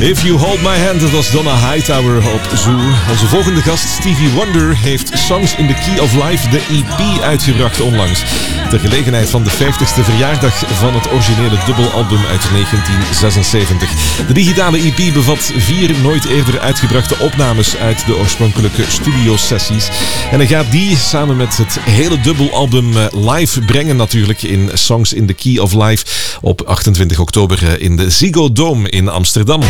If You Hold My Hand, dat was Donna Hightower op Zoo. Onze volgende gast, Stevie Wonder, heeft Songs in the Key of Life, de EP, uitgebracht onlangs. Ter gelegenheid van de 50ste verjaardag van het originele dubbelalbum uit 1976. De digitale EP bevat 4 nooit eerder uitgebrachte opnames uit de oorspronkelijke studiosessies. En hij gaat die samen met het hele dubbelalbum live brengen natuurlijk in Songs in the Key of Life op 28 oktober in de Ziggo Dome in Amsterdam.